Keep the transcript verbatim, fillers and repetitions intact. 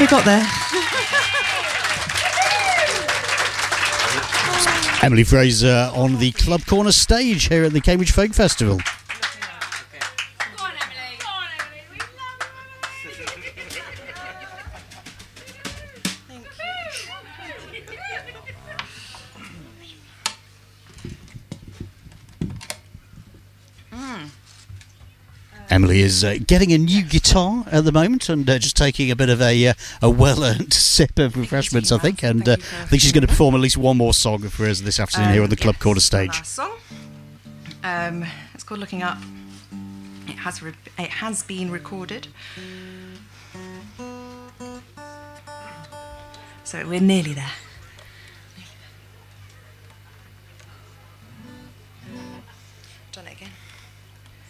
we got there. Emily Fraser on the Club Corner stage here at the Cambridge Folk Festival. Emily is uh, getting a new guitar at the moment and uh, just taking a bit of a uh, a well-earned sip of refreshments, I think. And uh, I think she's going to perform at least one more song for us this afternoon um, here on the Club yes, Corner stage. Last song. Um, it's called Looking Up. It has re- it has been recorded, so we're nearly there.